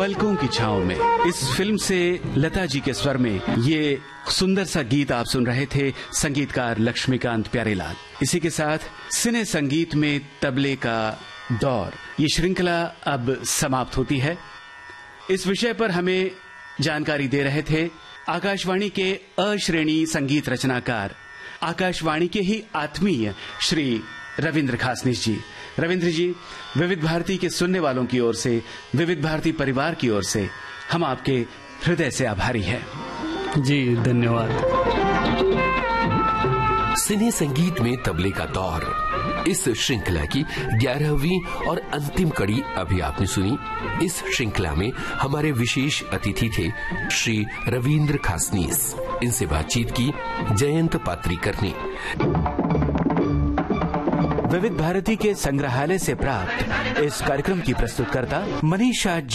पलकों की छांव में। इस फिल्म से लता जी के स्वर में ये सुंदर सा गीत आप सुन रहे थे, संगीतकार लक्ष्मीकांत प्यारेलाल। इसी के साथ सिने संगीत में तबले का दौर, ये श्रृंखला अब समाप्त होती है। इस विषय पर हमें जानकारी दे रहे थे आकाशवाणी के अश्रेणी संगीत रचनाकार, आकाशवाणी के ही आत्मीय श्री रविंद्र खासनीस जी। रविंद्र जी, विविध भारती के सुनने वालों की ओर से, विविध भारती परिवार की ओर से हम आपके हृदय से आभारी हैं। जी धन्यवाद। सिने संगीत में तबले का दौर, इस श्रृंखला की 11वीं और अंतिम कड़ी अभी आपने सुनी। इस श्रृंखला में हमारे विशेष अतिथि थे श्री रविंद्र खासनीस। इनसे बातचीत की जयंत पात्रीकर ने। विविध भारती के संग्रहालय से प्राप्त इस कार्यक्रम की प्रस्तुतकर्ता मनीषा